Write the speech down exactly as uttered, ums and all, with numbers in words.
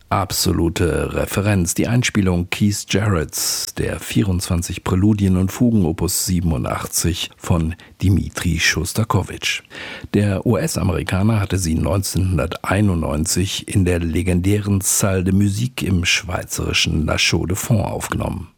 Absolute Referenz, die Einspielung Keith Jarretts, der vierundzwanzig Präludien und Fugen Opus siebenundachtzig von Dmitri Schostakowitsch. Der U S-Amerikaner hatte sie neunzehnhunderteinundneunzig in der legendären Salle de Musique im schweizerischen La Chaux-de-Fonds aufgenommen.